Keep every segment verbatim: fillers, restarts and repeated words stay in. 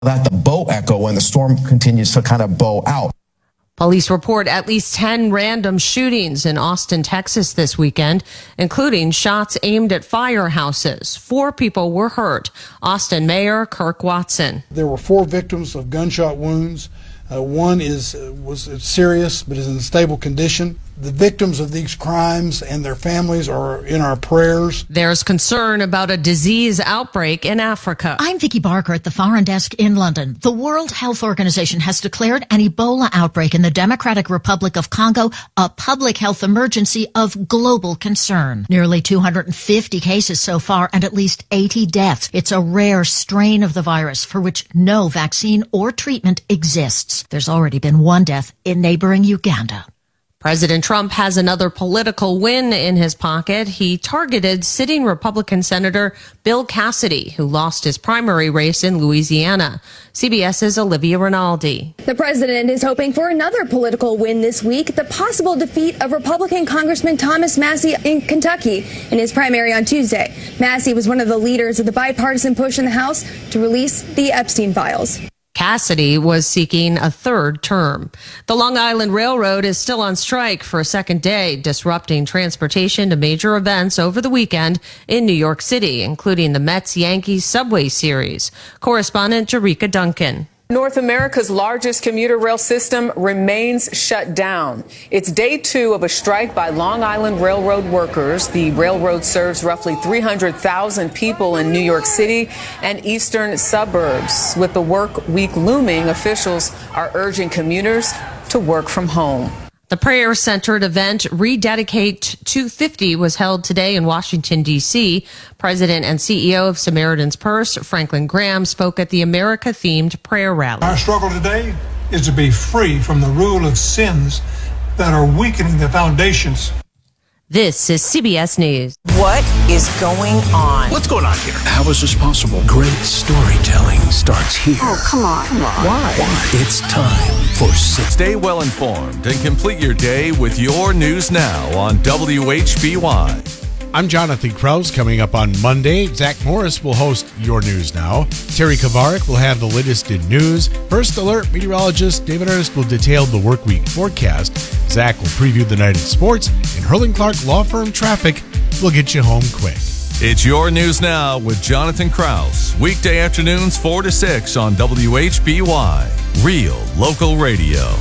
That the bow echo when the storm continues to kind of bow out. Police report at least ten random shootings in Austin, Texas this weekend, including shots aimed at firehouses. Four people were hurt. Austin Mayor Kirk Watson. There were four victims of gunshot wounds. Uh, one is uh, was serious but is in stable condition. The victims of these crimes and their families are in our prayers. There's concern about a disease outbreak in Africa. I'm Vicky Barker at the Foreign Desk in London. The World Health Organization has declared an Ebola outbreak in the Democratic Republic of Congo a public health emergency of global concern. Nearly two hundred fifty cases so far and at least eighty deaths. It's a rare strain of the virus for which no vaccine or treatment exists. There's already been one death in neighboring Uganda. President Trump has another political win in his pocket. He targeted sitting Republican Senator Bill Cassidy, who lost his primary race in Louisiana. CBS's Olivia Rinaldi. The president is hoping for another political win this week, the possible defeat of Republican Congressman Thomas Massie in Kentucky in his primary on Tuesday. Massie was one of the leaders of the bipartisan push in the House to release the Epstein files. Cassidy was seeking a third term. The Long Island Railroad is still on strike for a second day, disrupting transportation to major events over the weekend in New York City, including the Mets-Yankees Subway Series. Correspondent Jerika Duncan. North America's largest commuter rail system remains shut down. It's day two of a strike by Long Island Railroad workers. The railroad serves roughly three hundred thousand people in New York City and eastern suburbs. With the work week looming, officials are urging commuters to work from home. The prayer-centered event Rededicate two fifty was held today in Washington, D C President and C E O of Samaritan's Purse, Franklin Graham, spoke at the America-themed prayer rally. Our struggle today is to be free from the rule of sins that are weakening the foundations. This is C B S News. What is going on? What's going on here? How is this possible? Great storytelling starts here. Oh, come on. Come on. Why? Why? It's time for six. Stay well informed and complete your day with your news now on W H B Y. I'm Jonathan Krause. Coming up on Monday, Zach Morris will host Your News Now. Terry Kavarik will have the latest in news. First Alert meteorologist David Ernst will detail the workweek forecast. Zach will preview the night in sports. And Hurling Clark Law Firm Traffic will get you home quick. It's Your News Now with Jonathan Krause. Weekday afternoons four to six on W H B Y. Real local radio.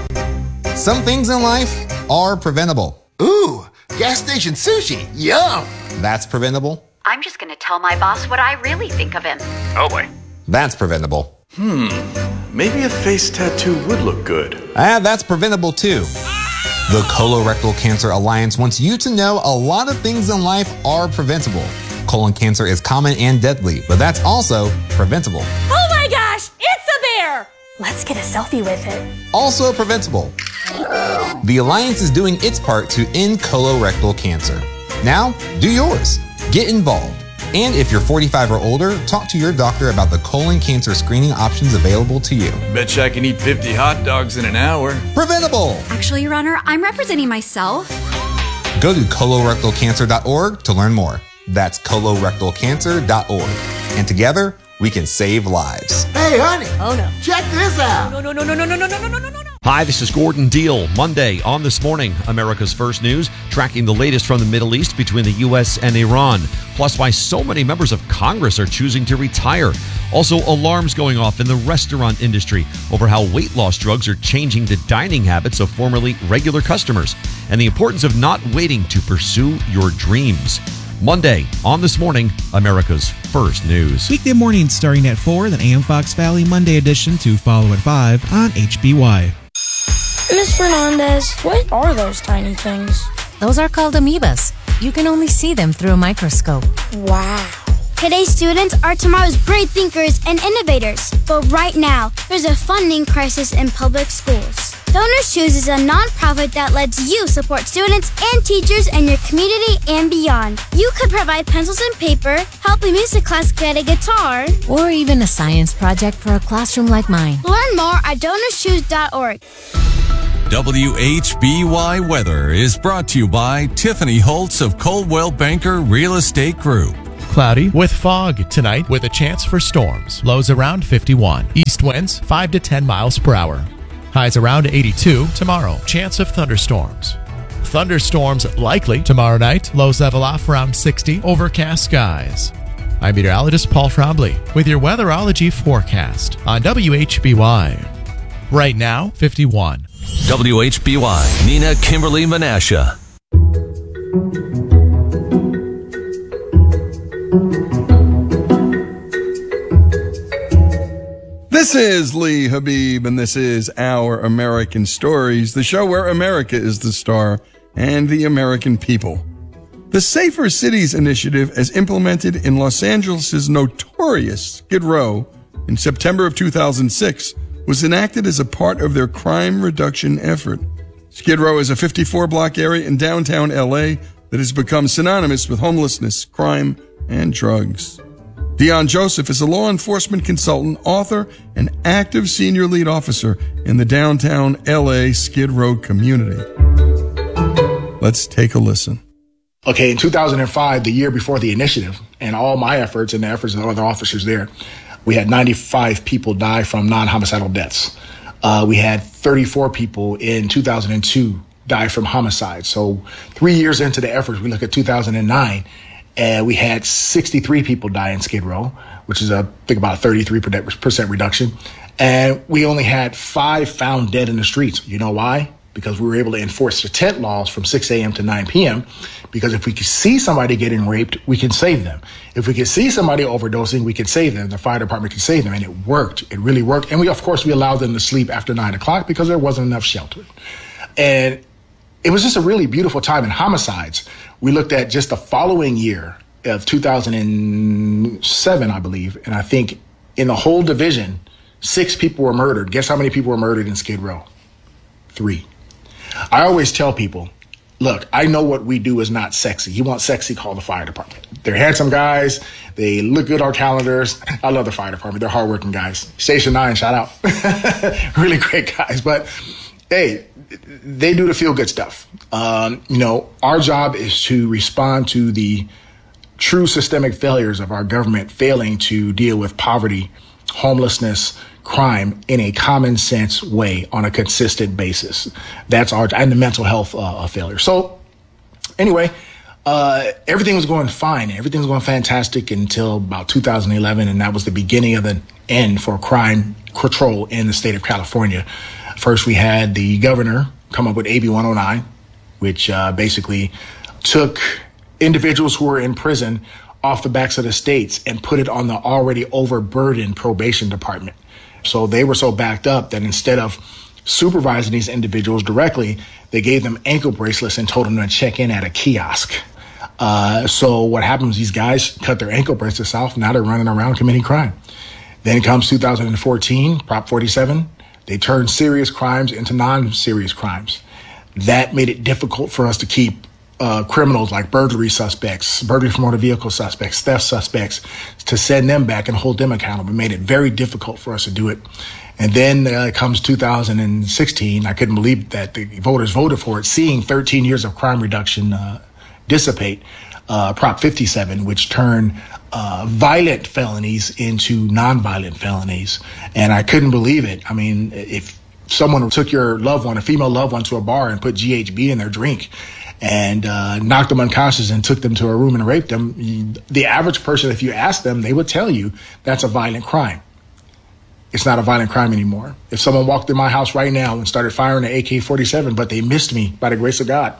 Some things in life are preventable. Ooh, gas station sushi. Yum. That's preventable. I'm just going to tell my boss what I really think of him. Oh boy. That's preventable. Hmm. Maybe a face tattoo would look good. Ah, that's preventable too. The Colorectal Cancer Alliance wants you to know a lot of things in life are preventable. Colon cancer is common and deadly, but that's also preventable. Oh my gosh, it's a bear! Let's get a selfie with it. Also preventable. The Alliance is doing its part to end colorectal cancer. Now, do yours. Get involved. And if you're forty-five or older, talk to your doctor about the colon cancer screening options available to you. Betcha I can eat fifty hot dogs in an hour. Preventable! Actually, Your Honor, I'm representing myself. Go to colorectal cancer dot org to learn more. That's colorectal cancer dot org. And together, we can save lives. Hey, honey. Oh, no. Check this out. No, no, no, no, no, no, no, no, no, no, no. Hi, this is Gordon Deal. Monday on This Morning, America's First News, tracking the latest from the Middle East between the U S and Iran, plus why so many members of Congress are choosing to retire. Also, alarms going off in the restaurant industry over how weight loss drugs are changing the dining habits of formerly regular customers, and the importance of not waiting to pursue your dreams. Monday on This Morning, America's First News. Weekday mornings starting at four, then A M Fox Valley Monday edition to follow at five on H B Y. Miss Fernandez, what are those tiny things? Those are called amoebas. You can only see them through a microscope. Wow. Today's students are tomorrow's great thinkers and innovators. But right now, there's a funding crisis in public schools. Donors Choose is a nonprofit that lets you support students and teachers in your community and beyond. You could provide pencils and paper, help a music class get a guitar, or even a science project for a classroom like mine. Learn more at donors choose dot org. W H B Y Weather is brought to you by Tiffany Holtz of Coldwell Banker Real Estate Group. cloudy with fog tonight with a chance for storms. Lows around fifty-one. East winds five to ten miles per hour. Highs around eighty-two tomorrow. Chance of thunderstorms. Thunderstorms likely tomorrow night. Lows level off around sixty. Overcast skies. I'm meteorologist Paul Trombley with your weatherology forecast on W H B Y. Right now, fifty-one. W H B Y, Nina Kimberly Menasha. This is Lee Habib, and this is Our American Stories, the show where America is the star and the American people. The Safer Cities Initiative, as implemented in Los Angeles' notorious Skid Row in September of two thousand six, was enacted as a part of their crime reduction effort. Skid Row is a fifty-four block area in downtown L A that has become synonymous with homelessness, crime, and drugs. Dion Joseph is a law enforcement consultant, author, and active senior lead officer in the downtown L A Skid Row community. Let's take a listen. Okay, in two thousand five, the year before the initiative, and all my efforts and the efforts of the other officers there, we had ninety-five people die from non-homicidal deaths. Uh, we had thirty-four people in two thousand two die from homicide. So three years into the efforts, we look at two thousand nine, and we had sixty-three people die in Skid Row, which is, a, I think, about a thirty-three percent reduction. And we only had five found dead in the streets. You know why? Because we were able to enforce the tent laws from six a.m. to nine p.m. Because if we could see somebody getting raped, we can save them. If we could see somebody overdosing, we could save them. The fire department could save them. And it worked. It really worked. And we, of course, we allowed them to sleep after nine o'clock because there wasn't enough shelter. And it was just a really beautiful time in homicides. We looked at just the following year of two thousand seven, I believe. And I think in the whole division, six people were murdered. Guess how many people were murdered in Skid Row? Three. I always tell people, look, I know what we do is not sexy. You want sexy, call the fire department. They're handsome guys. They look good on calendars. I love the fire department. They're hardworking guys. Station nine, shout out. Really great guys. But, hey, they do the feel-good stuff. Um, you know, our job is to respond to the true systemic failures of our government failing to deal with poverty, homelessness, crime in a common sense way on a consistent basis. That's our, and the mental health uh, failure. So anyway, uh, everything was going fine. Everything was going fantastic until about two thousand eleven. And that was the beginning of the end for crime control in the state of California. First, we had the governor come up with A B one oh nine, which uh, basically took individuals who were in prison off the backs of the states and put it on the already overburdened probation department. So they were so backed up that instead of supervising these individuals directly, they gave them ankle bracelets and told them to check in at a kiosk. Uh, so what happens, these guys cut their ankle bracelets off. Now they're running around committing crime. Then comes two thousand fourteen, Prop forty-seven. They turned serious crimes into non-serious crimes. That made it difficult for us to keep Uh, criminals like burglary suspects, burglary from motor vehicle suspects, theft suspects, to send them back and hold them accountable. It made it very difficult for us to do it. And then uh, comes two thousand sixteen. I couldn't believe that the voters voted for it, seeing thirteen years of crime reduction uh, dissipate. Uh, Prop fifty-seven, which turned uh, violent felonies into nonviolent felonies. And I couldn't believe it. I mean, if someone took your loved one, a female loved one, to a bar and put G H B in their drink, and uh, knocked them unconscious and took them to a room and raped them, the average person, if you ask them, they would tell you that's a violent crime. It's not a violent crime anymore. If someone walked in my house right now and started firing an A K forty-seven, but they missed me by the grace of God,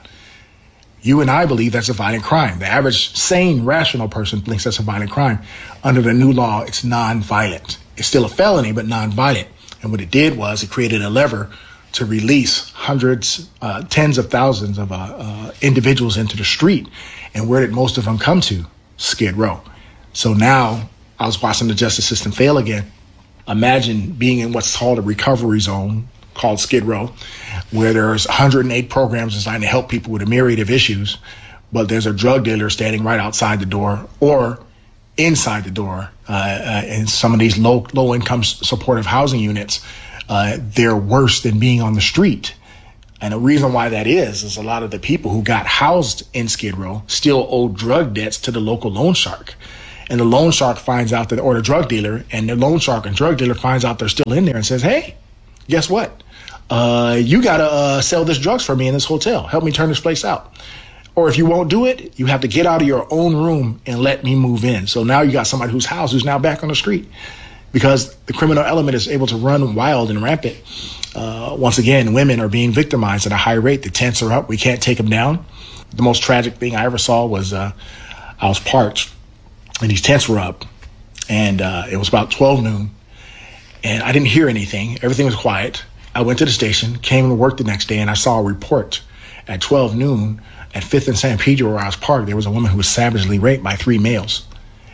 you and I believe that's a violent crime. The average sane, rational person thinks that's a violent crime. Under the new law, it's non-violent. It's still a felony, but non-violent. And what it did was it created a lever to release hundreds, uh, tens of thousands of uh, uh, individuals into the street. And where did most of them come to? Skid Row. So now I was watching the justice system fail again. Imagine being in what's called a recovery zone called Skid Row, where there's one hundred eight programs designed to help people with a myriad of issues, but there's a drug dealer standing right outside the door or inside the door. Uh, uh, in some of these low, low income supportive housing units, Uh, they're worse than being on the street. And the reason why that is, is a lot of the people who got housed in Skid Row still owe drug debts to the local loan shark. and the loan shark finds out that, or the drug dealer, and the loan shark and drug dealer finds out they're still in there and says, hey, guess what? Uh, you got to uh, sell this drugs for me in this hotel. Help me turn this place out. Or if you won't do it, you have to get out of your own room and let me move in. So now you got somebody whose house who's now back on the street because the criminal element is able to run wild and rampant. Uh, once again, women are being victimized at a high rate. The tents are up. We can't take them down. The most tragic thing I ever saw was uh, I was parked and these tents were up, and uh, it was about twelve noon, and I didn't hear anything. Everything was quiet. I went to the station, came to work the next day, and I saw a report at twelve noon at fifth and San Pedro where I was parked. There was a woman who was savagely raped by three males.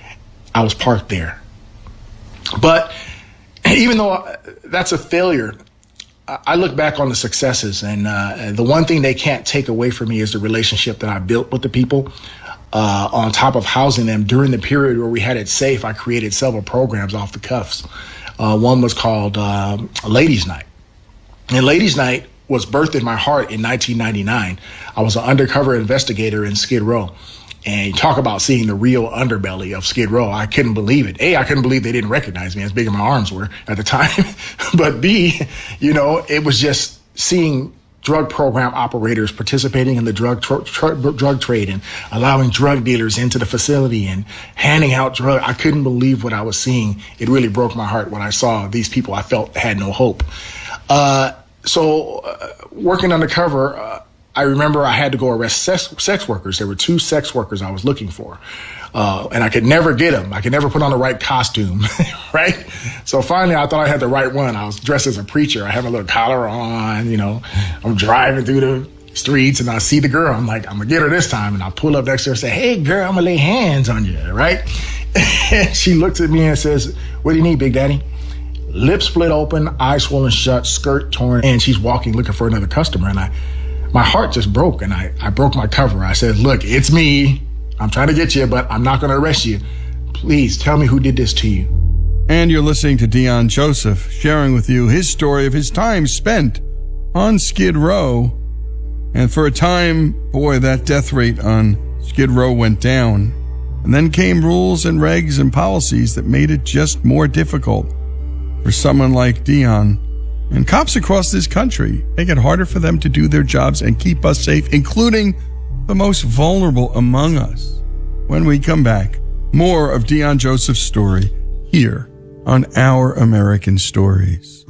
I was parked there. But even though that's a failure, I look back on the successes, and uh, the one thing they can't take away from me is the relationship that I built with the people. Uh, on top of housing them during the period where we had it safe, I created several programs off the cuffs. Uh, one was called uh, Ladies Night. And Ladies Night was birthed in my heart in nineteen ninety-nine. I was an undercover investigator in Skid Row. And you talk about seeing the real underbelly of Skid Row. I couldn't believe it. A, I couldn't believe they didn't recognize me as big as my arms were at the time. But B, you know, it was just seeing drug program operators participating in the drug tr- tr- drug trade and allowing drug dealers into the facility and handing out drugs. I couldn't believe what I was seeing. It really broke my heart when I saw these people I felt had no hope. Uh, so uh, working undercover, uh, I remember I had to go arrest sex, sex workers. There were two sex workers I was looking for. Uh, and I could never get them. I could never put on the right costume, right? So finally, I thought I had the right one. I was dressed as a preacher. I have a little collar on, you know. I'm driving through the streets, and I see the girl. I'm like, I'm going to get her this time. And I pull up next to her and say, hey, girl, I'm going to lay hands on you, right? And she looks at me and says, what do you need, Big Daddy? Lips split open, eyes swollen shut, skirt torn, and she's walking looking for another customer. And I, my heart just broke, and I, I broke my cover. I said, look, it's me. I'm trying to get you, but I'm not going to arrest you. Please tell me who did this to you. And you're listening to Dion Joseph sharing with you his story of his time spent on Skid Row. And for a time, boy, that death rate on Skid Row went down. And then came rules and regs and policies that made it just more difficult for someone like Dion. And cops across this country make it harder for them to do their jobs and keep us safe, including the most vulnerable among us. When we come back, more of Dion Joseph's story here on Our American Stories.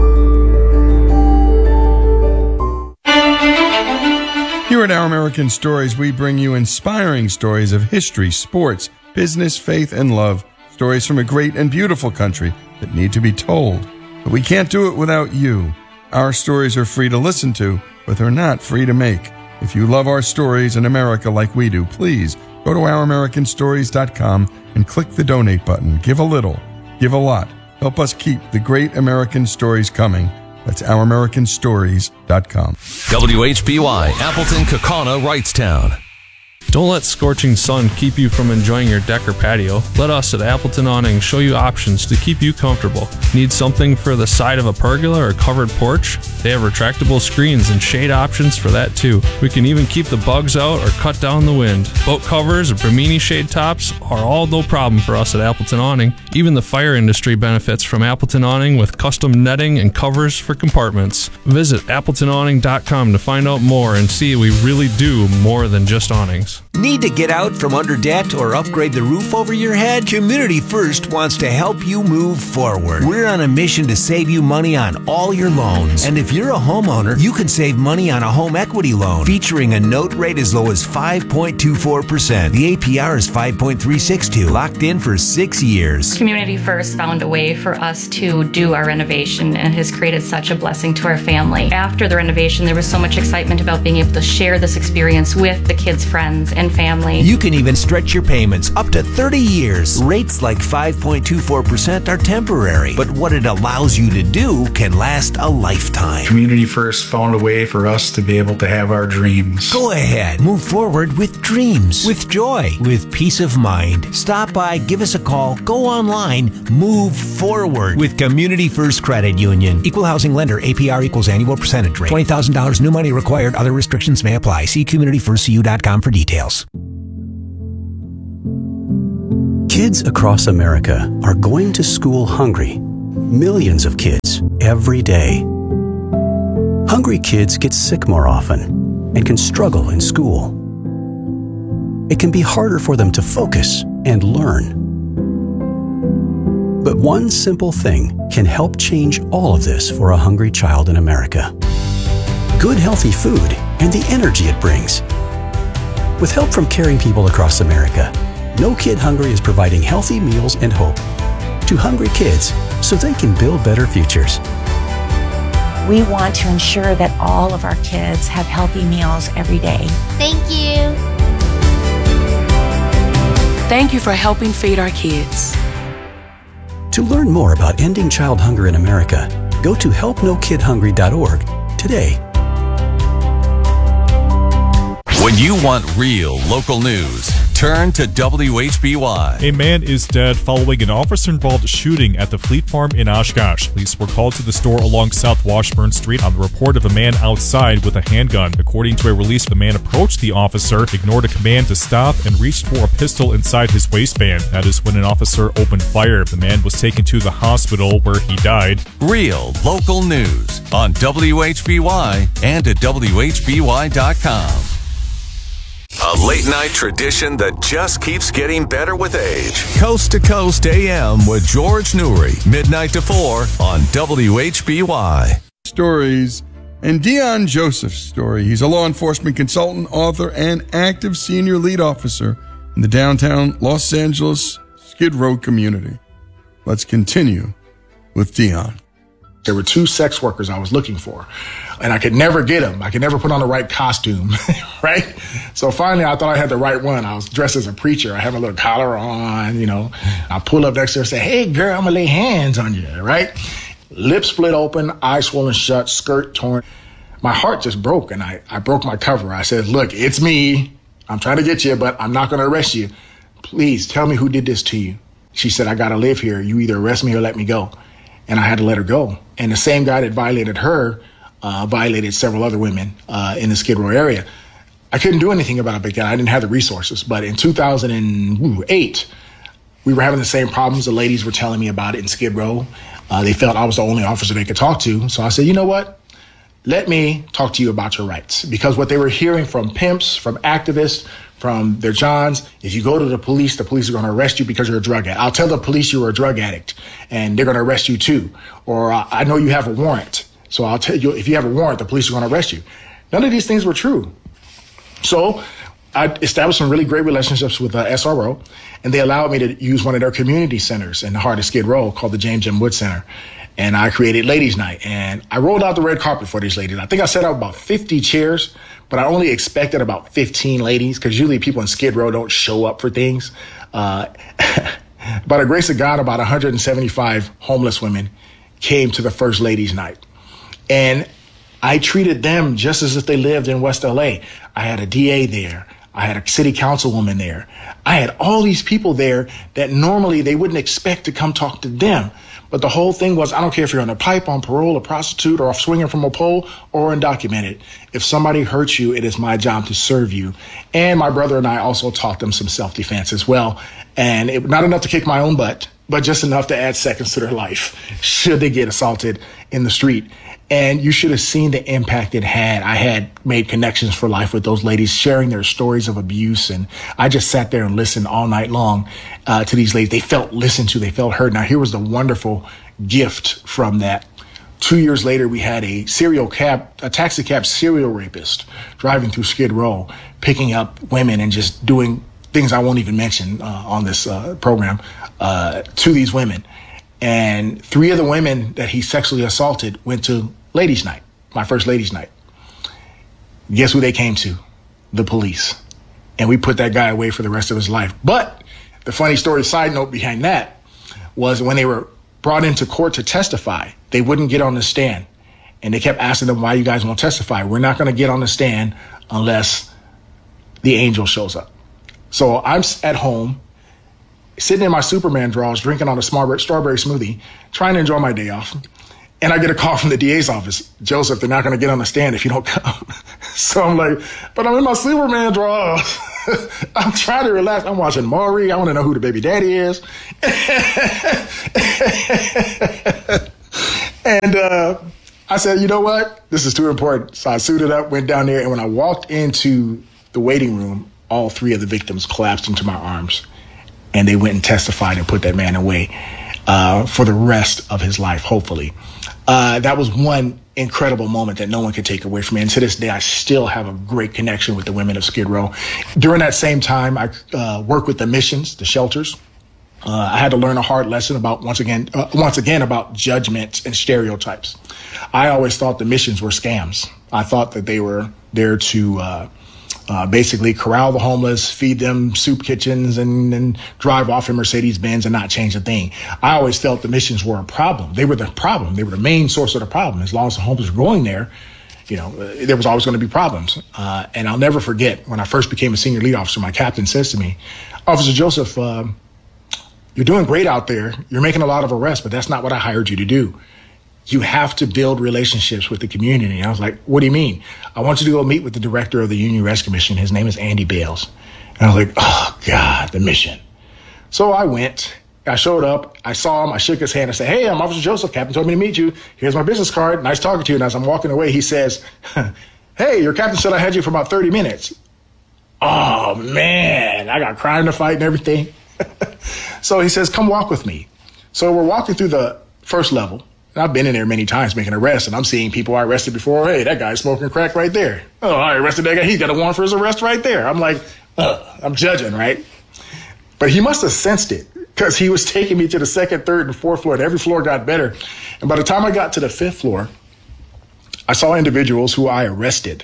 Here at Our American Stories, we bring you inspiring stories of history, sports, business, faith, and love. Stories from a great and beautiful country that need to be told. But we can't do it without you. Our stories are free to listen to, but they're not free to make. If you love our stories in America like we do, please go to our american stories dot com and click the donate button. Give a little, give a lot. Help us keep the great American stories coming. That's our american stories dot com. W H B Y, Appleton, Kaukauna, Wrightstown. Don't let scorching sun keep you from enjoying your deck or patio. Let us at Appleton Awning show you options to keep you comfortable. Need something for the side of a pergola or covered porch? They have retractable screens and shade options for that too. We can even keep the bugs out or cut down the wind. Boat covers or Bimini shade tops are all no problem for us at Appleton Awning. Even the fire industry benefits from Appleton Awning with custom netting and covers for compartments. Visit appleton awning dot com to find out more and see we really do more than just awnings. Need to get out from under debt or upgrade the roof over your head? Community First wants to help you move forward. We're on a mission to save you money on all your loans. And if you're a homeowner, you can save money on a home equity loan featuring a note rate as low as five point two four percent. The A P R is five point three six two, locked in for six years. Community First found a way for us to do our renovation and has created such a blessing to our family. After the renovation, there was so much excitement about being able to share this experience with the kids' friends and family. You can even stretch your payments up to thirty years. Rates like five point two four percent are temporary, but what it allows you to do can last a lifetime. Community First found a way for us to be able to have our dreams. Go ahead, move forward with dreams, with joy, with peace of mind. Stop by, give us a call, go online, move forward with Community First Credit Union. Equal housing lender, A P R equals annual percentage rate. twenty thousand dollars new money required. Other restrictions may apply. See community first c u dot com for details. Kids across America are going to school hungry. Millions of kids every day. Hungry kids get sick more often and can struggle in school. It can be harder for them to focus and learn. But one simple thing can help change all of this for a hungry child in America. Good, healthy food and the energy it brings. With help from caring people across America, No Kid Hungry is providing healthy meals and hope to hungry kids so they can build better futures. We want to ensure that all of our kids have healthy meals every day. Thank you. Thank you for helping feed our kids. To learn more about ending child hunger in America, go to help no kid hungry dot org today. When you want real local news, turn to W H B Y. A man is dead following an officer-involved shooting at the Fleet Farm in Oshkosh. Police were called to the store along South Washburn Street on the report of a man outside with a handgun. According to a release, the man approached the officer, ignored a command to stop, and reached for a pistol inside his waistband. That is when an officer opened fire. The man was taken to the hospital where he died. Real local news on W H B Y and at W H B Y dot com. A late-night tradition that just keeps getting better with age. Coast to Coast A M with George Noory, midnight to four on W H B Y. Stories and Dion Joseph's story. He's a law enforcement consultant, author, and active senior lead officer in the downtown Los Angeles Skid Row community. Let's continue with Dion. There were two sex workers I was looking for, and I could never get them. I could never put on the right costume, right? So finally, I thought I had the right one. I was dressed as a preacher. I had my little collar on, you know. I pull up next to her and say, hey, girl, I'm going to lay hands on you, right? Lips split open, eyes swollen shut, skirt torn. My heart just broke, and I, I broke my cover. I said, look, it's me. I'm trying to get you, but I'm not going to arrest you. Please tell me who did this to you. She said, I got to live here. You either arrest me or let me go. And I had to let her go. And the same guy that violated her uh, violated several other women uh, in the Skid Row area. I couldn't do anything about it because I didn't have the resources. But in two thousand eight, we were having the same problems. The ladies were telling me about it in Skid Row. Uh, they felt I was the only officer they could talk to. So I said, you know what? Let me talk to you about your rights. Because what they were hearing from pimps, from activists, from their Johns, if you go to the police, the police are going to arrest you because you're a drug addict. I'll tell the police you were a drug addict, and they're going to arrest you too. Or uh, I know you have a warrant, so I'll tell you, if you have a warrant, the police are going to arrest you. None of these things were true. So I established some really great relationships with uh, S R O, and they allowed me to use one of their community centers in the heart of Skid Row called the James M. Wood Center. And I created Ladies Night, and I rolled out the red carpet for these ladies. I think I set up about fifty chairs, but I only expected about fifteen ladies because usually people in Skid Row don't show up for things. Uh, by the grace of God, about one hundred seventy-five homeless women came to the first Ladies Night. And I treated them just as if they lived in West L A. I had a D A there. I had a city councilwoman there. I had all these people there that normally they wouldn't expect to come talk to them. But the whole thing was, I don't care if you're on a pipe, on parole, a prostitute, or swinging from a pole, or undocumented. If somebody hurts you, it is my job to serve you. And my brother and I also taught them some self-defense as well. And it, not enough to kick my own butt, but just enough to add seconds to their life, should they get assaulted in the street. And you should have seen the impact it had. I had made connections for life with those ladies, sharing their stories of abuse. And I just sat there and listened all night long uh, to these ladies. They felt listened to. They felt heard. Now, here was the wonderful gift from that. Two years later, we had a serial cab, a taxi cab serial rapist driving through Skid Row, picking up women and just doing things I won't even mention uh, on this uh, program uh, to these women. And three of the women that he sexually assaulted went to Ladies Night, my first Ladies Night. Guess who they came to? The police. And we put that guy away for the rest of his life. But the funny story, side note behind that, was when they were brought into court to testify, they wouldn't get on the stand. And they kept asking them, why you guys won't testify? We're not going to get on the stand unless the angel shows up. So I'm at home, sitting in my Superman drawers, drinking on a strawberry smoothie, trying to enjoy my day off. And I get a call from the D A's office. Joseph, they're not going to get on the stand if you don't come. So I'm like, but I'm in my Superman drawers. I'm trying to relax. I'm watching Maury. I want to know who the baby daddy is. And uh, I said, you know what? This is too important. So I suited up, went down there, and when I walked into the waiting room, all three of the victims collapsed into my arms, and they went and testified and put that man away uh, for the rest of his life, hopefully. Uh, that was one incredible moment that no one could take away from me. And to this day, I still have a great connection with the women of Skid Row. During that same time, I uh, worked with the missions, the shelters. Uh, I had to learn a hard lesson about, once again, uh, once again, about judgment and stereotypes. I always thought the missions were scams. I thought that they were there to uh, uh, basically corral the homeless, feed them soup kitchens, and, and drive off in Mercedes-Benz and not change a thing. I always felt the missions were a problem. They were the problem. They were the main source of the problem. As long as the homeless were going there, you know, uh, there was always going to be problems. Uh, and I'll never forget when I first became a senior lead officer, my captain says to me, Officer Joseph, uh, you're doing great out there. You're making a lot of arrests, but that's not what I hired you to do. You have to build relationships with the community. And I was like, what do you mean? I want you to go meet with the director of the Union Rescue Commission. His name is Andy Bales. And I was like, oh, God, the mission. So I went. I showed up. I saw him. I shook his hand. I said, hey, I'm Officer Joseph. Captain told me to meet you. Here's my business card. Nice talking to you. And as I'm walking away, he says, hey, your captain said I had you for about thirty minutes. Oh, man. I got crying in the fight and everything. So he says, come walk with me. So we're walking through the first level. And I've been in there many times making arrests, and I'm seeing people I arrested before. Hey, that guy's smoking crack right there. Oh, I arrested that guy. He's got a warrant for his arrest right there. I'm like, uh, I'm judging, right? But he must have sensed it because he was taking me to the second, third, and fourth floor, and every floor got better. And by the time I got to the fifth floor, I saw individuals who I arrested.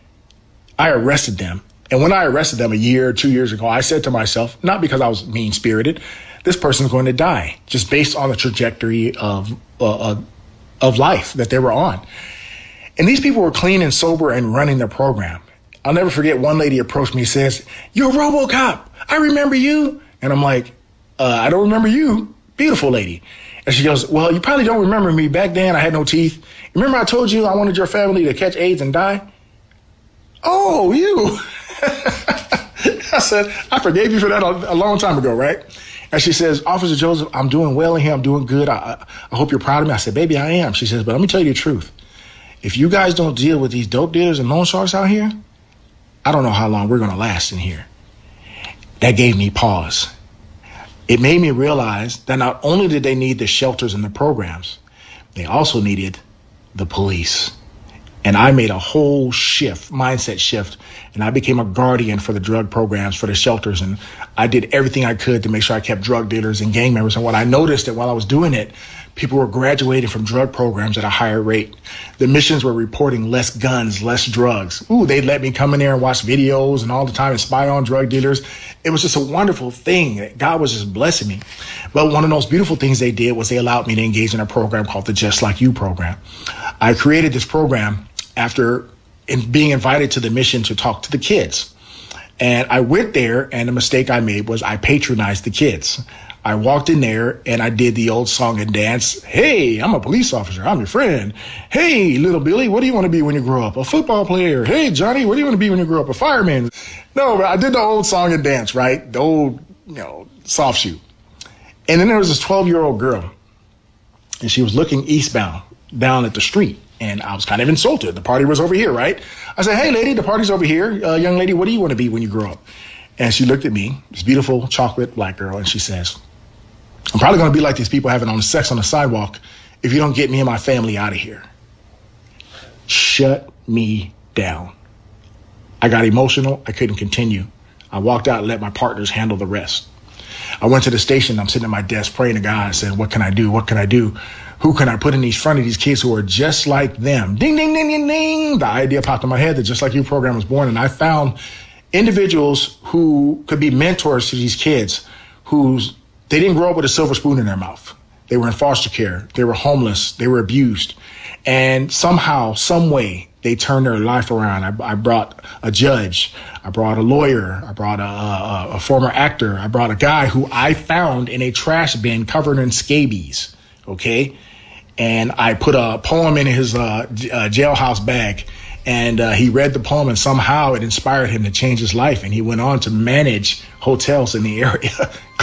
I arrested them. And when I arrested them a year or two years ago, I said to myself, not because I was mean-spirited, this person's going to die just based on the trajectory of uh, of life that they were on. And these people were clean and sober and running their program. I'll never forget one lady approached me and says, you're RoboCop. I remember you. And I'm like, uh, I don't remember you. Beautiful lady. And she goes, well, you probably don't remember me. Back then, I had no teeth. Remember I told you I wanted your family to catch AIDS and die? Oh, you. I said, I forgave you for that a, a long time ago, right? And she says, Officer Joseph, I'm doing well in here. I'm doing good. I, I hope you're proud of me. I said, baby, I am. She says, but let me tell you the truth. If you guys don't deal with these dope dealers and loan sharks out here, I don't know how long we're going to last in here. That gave me pause. It made me realize that not only did they need the shelters and the programs, they also needed the police. And I made a whole shift, mindset shift, and I became a guardian for the drug programs, for the shelters, and I did everything I could to make sure I kept drug dealers and gang members. And what I noticed that while I was doing it, people were graduating from drug programs at a higher rate. The missions were reporting less guns, less drugs. Ooh, they'd let me come in there and watch videos and all the time and spy on drug dealers. It was just a wonderful thing. God was just blessing me. But one of the most beautiful things they did was they allowed me to engage in a program called the Just Like You program. I created this program after in being invited to the mission to talk to the kids. And I went there, and the mistake I made was I patronized the kids. I walked in there and I did the old song and dance. Hey, I'm a police officer. I'm your friend. Hey, little Billy, what do you want to be when you grow up? A football player. Hey, Johnny, what do you want to be when you grow up? A fireman. No, but I did the old song and dance, right? The old, you know, soft shoe. And then there was this twelve-year-old girl, and she was looking eastbound down at the street. And I was kind of insulted. The party was over here, right? I said, hey, lady, the party's over here. Uh, young lady, what do you want to be when you grow up? And she looked at me, this beautiful chocolate black girl, and she says, I'm probably going to be like these people having on sex on the sidewalk if you don't get me and my family out of here. Shut me down. I got emotional. I couldn't continue. I walked out and let my partners handle the rest. I went to the station. I'm sitting at my desk praying to God. I said, what can I do? What can I do? Who can I put in these front of these kids who are just like them? Ding, ding, ding, ding, ding. The idea popped in my head that Just Like You program was born. And I found individuals who could be mentors to these kids who's they didn't grow up with a silver spoon in their mouth. They were in foster care. They were homeless. They were abused. And somehow, some way, they turned their life around. I, I brought a judge. I brought a lawyer. I brought a, a, a former actor. I brought a guy who I found in a trash bin covered in scabies. Okay? And I put a poem in his uh, uh, jailhouse bag, And uh, he read the poem, and somehow it inspired him to change his life. And he went on to manage hotels in the area.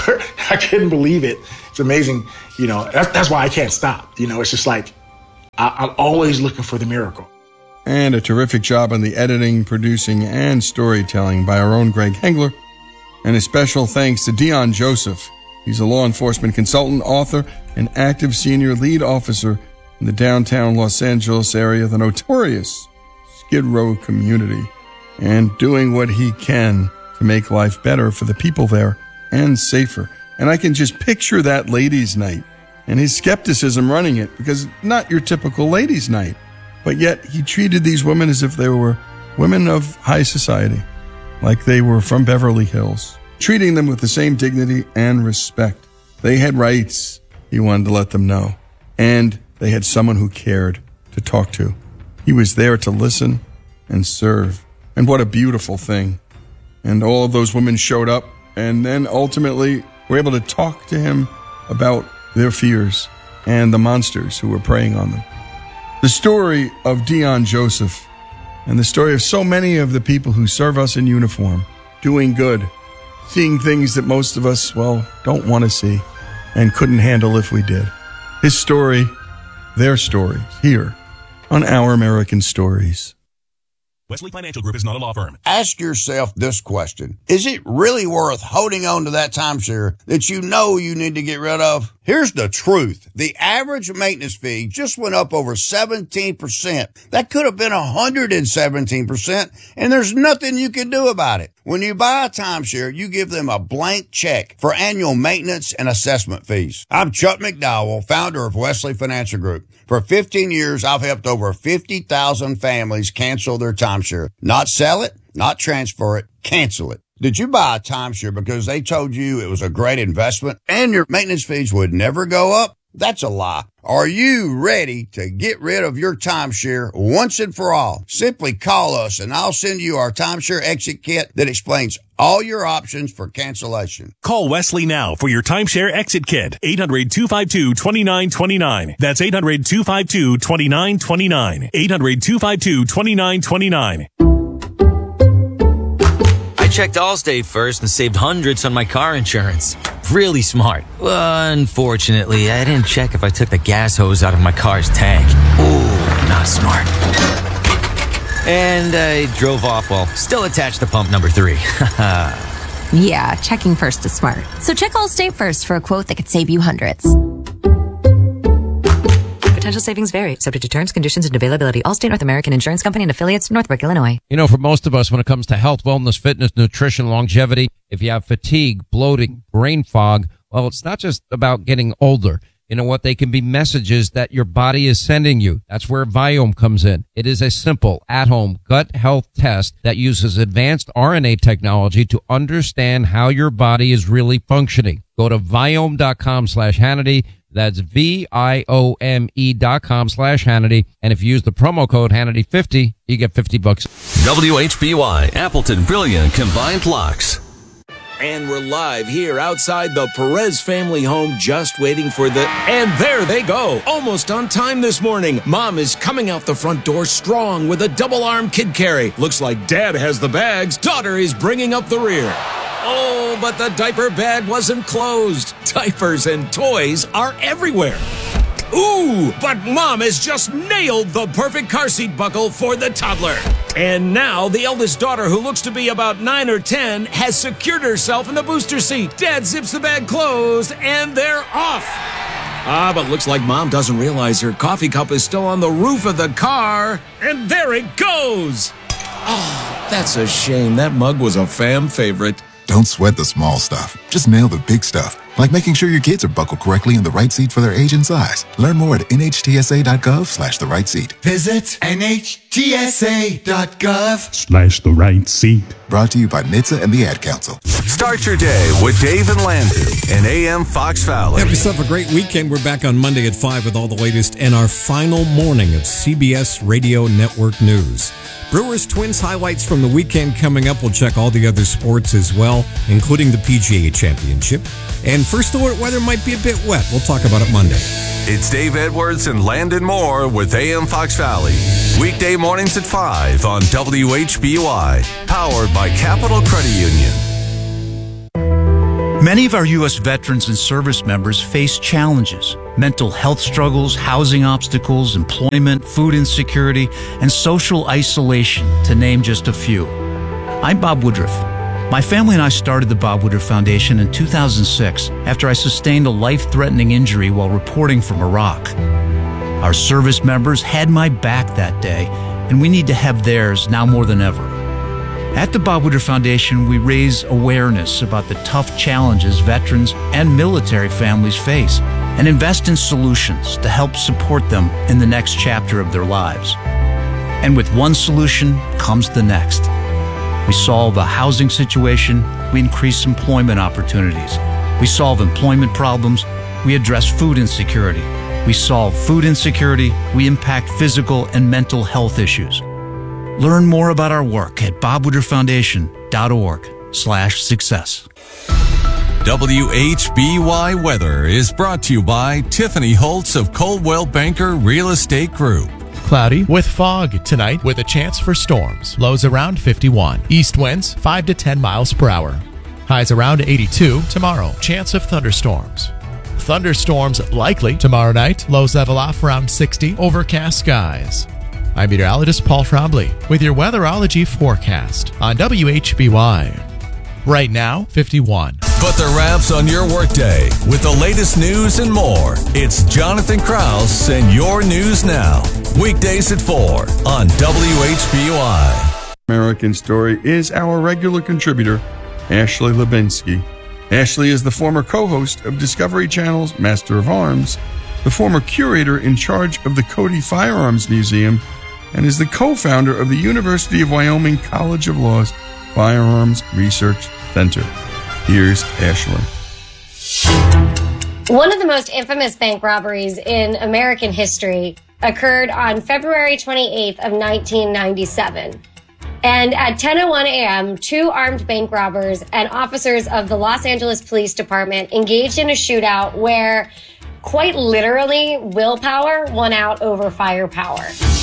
I couldn't believe it. It's amazing. You know, that's, that's why I can't stop. You know, it's just like I, I'm always looking for the miracle. And a terrific job on the editing, producing, and storytelling by our own Greg Hengler. And a special thanks to Dion Joseph. He's a law enforcement consultant, author, and active senior lead officer in the downtown Los Angeles area, the notorious Skid Row community, and doing what he can to make life better for the people there and safer. And I can just picture that ladies' night and his skepticism running it, because not your typical ladies' night, but yet he treated these women as if they were women of high society, like they were from Beverly Hills, treating them with the same dignity and respect. They had rights, he wanted to let them know, and they had someone who cared to talk to. He was there to listen and serve. And what a beautiful thing. And all of those women showed up and then ultimately were able to talk to him about their fears and the monsters who were preying on them. The story of Dion Joseph and the story of so many of the people who serve us in uniform, doing good, seeing things that most of us, well, don't want to see and couldn't handle if we did. His story, their stories, here on Our American Stories. Wesley Financial Group is not a law firm. Ask yourself this question. Is it really worth holding on to that timeshare that you know you need to get rid of? Here's the truth. The average maintenance fee just went up over seventeen percent. That could have been one hundred seventeen percent, and there's nothing you can do about it. When you buy a timeshare, you give them a blank check for annual maintenance and assessment fees. I'm Chuck McDowell, founder of Wesley Financial Group. For fifteen years, I've helped over fifty thousand families cancel their timeshare. Not sell it, not transfer it, cancel it. Did you buy a timeshare because they told you it was a great investment and your maintenance fees would never go up? That's a lie. Are you ready to get rid of your timeshare once and for all? Simply call us and I'll send you our timeshare exit kit that explains all your options for cancellation. Call Wesley now for your timeshare exit kit. eight hundred, two five two, two nine two nine. That's eight hundred, two five two, two nine two nine. eight hundred, two five two, two nine two nine. I checked Allstate first and saved hundreds on my car insurance. Really smart. Well, unfortunately, I didn't check if I took the gas hose out of my car's tank. Ooh, not smart. And I drove off while still attached to pump number three. Yeah, checking first is smart. So check Allstate first for a quote that could save you hundreds. Potential savings vary, subject to terms, conditions, and availability. Allstate North American Insurance Company and affiliates, Northbrook, Illinois. You know, for most of us, when it comes to health, wellness, fitness, nutrition, longevity, if you have fatigue, bloating, brain fog, well, it's not just about getting older. You know what? They can be messages that your body is sending you. That's where Viome comes in. It is a simple, at-home gut health test that uses advanced R N A technology to understand how your body is really functioning. Go to Viome.com slash Hannity. That's V-I-O-M-E dot com slash Hannity. And if you use the promo code Hannity fifty, you get fifty bucks. W H B Y, Appleton Brilliant Combined Locks. And we're live here outside the Perez family home, just waiting for the... And there they go, almost on time this morning. Mom is coming out the front door strong with a double-arm kid carry. Looks like Dad has the bags. Daughter is bringing up the rear. Oh, but the diaper bag wasn't closed. Diapers and toys are everywhere. Ooh, but Mom has just nailed the perfect car seat buckle for the toddler. And now the eldest daughter, who looks to be about nine or ten, has secured herself in the booster seat. Dad zips the bag closed, and they're off. Ah, but looks like Mom doesn't realize her coffee cup is still on the roof of the car. And there it goes. Oh, that's a shame. That mug was a fam favorite. Don't sweat the small stuff. Just nail the big stuff, like making sure your kids are buckled correctly in the right seat for their age and size. Learn more at N H T S A dot gov slash the right seat. Visit N H T S A dot gov Slash the right seat. Brought to you by N H T S A and the Ad Council. Start your day with Dave and Landry and A M Fox Valley. Have yourself a great weekend. We're back on Monday at five with all the latest and our final morning of C B S Radio Network News. Brewers Twins highlights from the weekend coming up. We'll check all the other sports as well, including the P G A Championship. And first alert weather might be a bit wet. We'll talk about it Monday. It's Dave Edwards and Landon Moore with A M Fox Valley. Weekday mornings at five on W H B Y. Powered by Capital Credit Union. Many of our U S veterans and service members face challenges: mental health struggles, housing obstacles, employment, food insecurity, and social isolation, to name just a few. I'm Bob Woodruff. My family and I started the Bob Woodruff Foundation in two thousand six after I sustained a life-threatening injury while reporting from Iraq. Our service members had my back that day, and we need to have theirs now more than ever. At the Bob Woodruff Foundation, we raise awareness about the tough challenges veterans and military families face and invest in solutions to help support them in the next chapter of their lives. And with one solution comes the next. We solve a housing situation, we increase employment opportunities. We solve employment problems, we address food insecurity. We solve food insecurity, we impact physical and mental health issues. Learn more about our work at bob woodruff foundation dot org slash success. W H B Y Weather is brought to you by Tiffany Holtz of Coldwell Banker Real Estate Group. Cloudy with fog tonight with a chance for storms. Lows around fifty-one. East winds five to ten miles per hour. Highs around eighty-two tomorrow. Chance of thunderstorms. Thunderstorms likely tomorrow night. Lows level off around sixty. Overcast skies. I'm meteorologist Paul Trombley with your weatherology forecast on W H B Y. Right now, fifty-one. Put the wraps on your workday with the latest news and more. It's Jonathan Krause and your news now. Weekdays at four on W H B Y. American Story is our regular contributor, Ashley Lubinsky. Ashley is the former co-host of Discovery Channel's Master of Arms, the former curator in charge of the Cody Firearms Museum, and is the co-founder of the University of Wyoming College of Law's Firearms Research Center. Here's Ashley. One of the most infamous bank robberies in American history occurred on February twenty-eighth of nineteen ninety-seven. And at ten oh one a.m., two armed bank robbers and officers of the Los Angeles Police Department engaged in a shootout where, quite literally, willpower won out over firepower.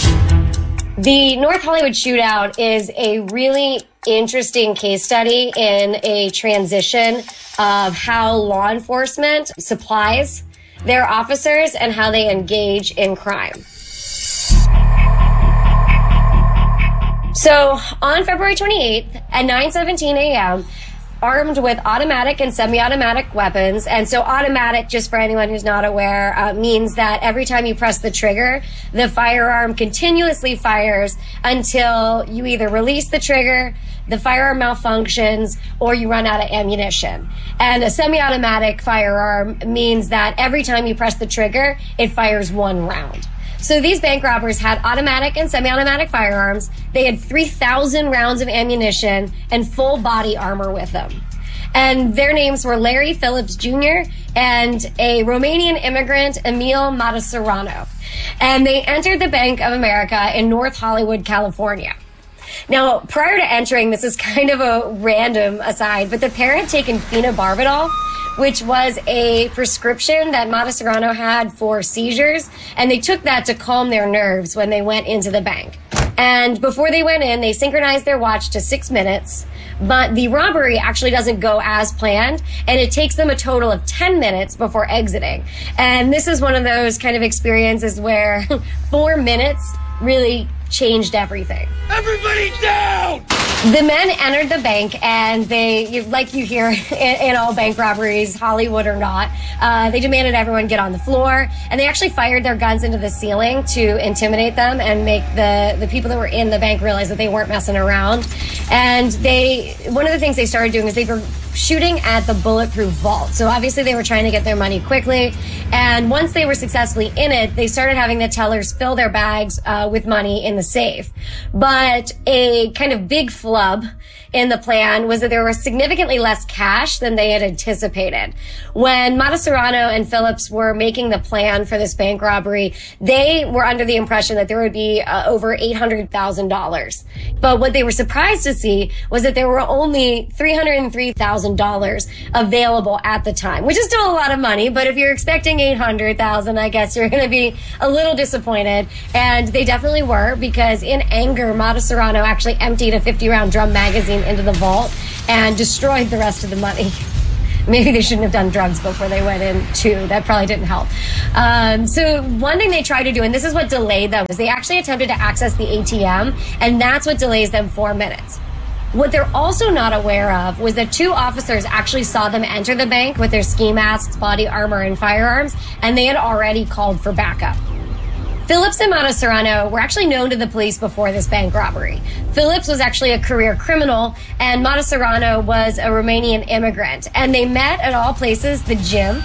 The North Hollywood shootout is a really interesting case study in a transition of how law enforcement supplies their officers and how they engage in crime. So on February twenty-eighth at nine seventeen a.m., armed with automatic and semi-automatic weapons. And so automatic, just for anyone who's not aware, uh, means that every time you press the trigger, the firearm continuously fires until you either release the trigger, the firearm malfunctions, or you run out of ammunition. And a semi-automatic firearm means that every time you press the trigger, it fires one round. So these bank robbers had automatic and semi-automatic firearms. They had three thousand rounds of ammunition and full body armor with them. And their names were Larry Phillips Junior and a Romanian immigrant, Emil Mătăsăreanu. And they entered the Bank of America in North Hollywood, California. Now, prior to entering, this is kind of a random aside, but the pair had taken phenobarbital, which was a prescription that Mătăsăreanu had for seizures, and they took that to calm their nerves when they went into the bank. And before they went in, they synchronized their watch to six minutes, but the robbery actually doesn't go as planned, and it takes them a total of ten minutes before exiting. And this is one of those kind of experiences where four minutes really changed everything. Everybody down! The men entered the bank, and they, like you hear in, in all bank robberies, Hollywood or not, uh, they demanded everyone get on the floor, and they actually fired their guns into the ceiling to intimidate them and make the, the people that were in the bank realize that they weren't messing around. And they, one of the things they started doing is they were shooting at the bulletproof vault. So obviously they were trying to get their money quickly. And once they were successfully in it, they started having the tellers fill their bags uh, with money in the safe. But a kind of big flub in the plan was that there was significantly less cash than they had anticipated. When Matasareanu and Phillips were making the plan for this bank robbery, they were under the impression that there would be uh, over eight hundred thousand dollars. But what they were surprised to see was that there were only three hundred three thousand dollars available at the time, which is still a lot of money. But if you're expecting eight hundred thousand dollars, I guess you're going to be a little disappointed. And they definitely were, because in anger, Matasareanu actually emptied a fifty round drum magazine into the vault and destroyed the rest of the money. Maybe they shouldn't have done drugs before they went in, too. That probably didn't help. Um, so one thing they tried to do, and this is what delayed them, is they actually attempted to access the A T M, and that's what delays them four minutes. What they're also not aware of was that two officers actually saw them enter the bank with their ski masks, body armor, and firearms, and they had already called for backup. Phillips and Matasareanu were actually known to the police before this bank robbery. Phillips was actually a career criminal, and Matasareanu was a Romanian immigrant. And they met at all places, the gym.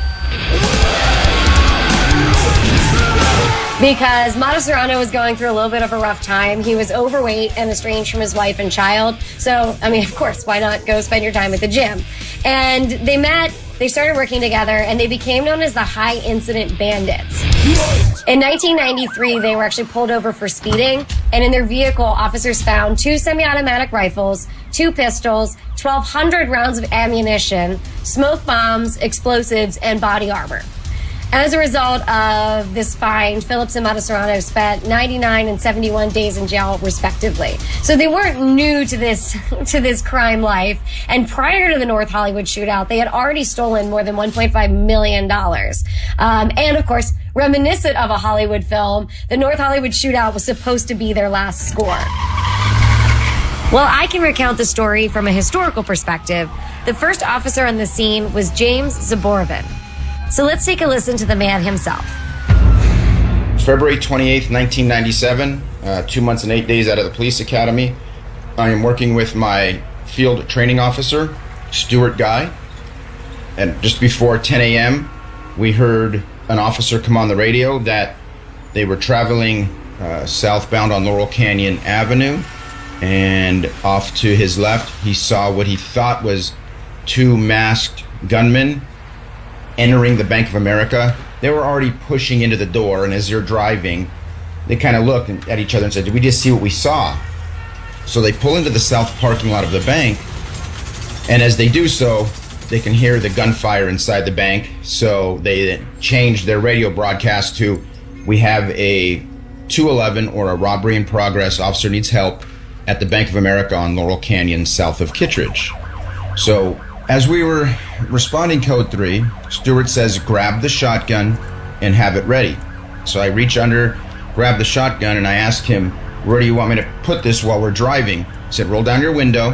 Because Matasareanu was going through a little bit of a rough time. He was overweight and estranged from his wife and child. So, I mean, of course, why not go spend your time at the gym? And they met, they started working together, and they became known as the High Incident Bandits. In nineteen ninety-three, they were actually pulled over for speeding, and in their vehicle, officers found two semi-automatic rifles, two pistols, twelve hundred rounds of ammunition, smoke bombs, explosives, and body armor. As a result of this find, Phillips and Matasareanu spent ninety-nine and seventy-one days in jail, respectively. So they weren't new to this to this crime life. And prior to the North Hollywood shootout, they had already stolen more than one point five million dollars. Um, and of course, reminiscent of a Hollywood film, the North Hollywood shootout was supposed to be their last score. Well, I can recount the story from a historical perspective. The first officer on the scene was James Zaborovin. So let's take a listen to the man himself. February twenty-eighth, nineteen ninety-seven, uh, two months and eight days out of the police academy. I am working with my field training officer, Stuart Guy. And just before ten a.m., we heard an officer come on the radio that they were traveling uh, southbound on Laurel Canyon Avenue. And off to his left, he saw what he thought was two masked gunmen entering the Bank of America. They were already pushing into the door, and as they're driving, they kind of looked at each other and said, "Did we just see what we saw?" So they pull into the south parking lot of the bank, and as they do so, they can hear the gunfire inside the bank. So they changed their radio broadcast to, "We have a two eleven or a robbery in progress. Officer needs help at the Bank of America on Laurel Canyon south of Kittredge." So as we were responding code three, Stuart says, "Grab the shotgun and have it ready." So I reach under, grab the shotgun, and I ask him, "Where do you want me to put this while we're driving?" He said, "Roll down your window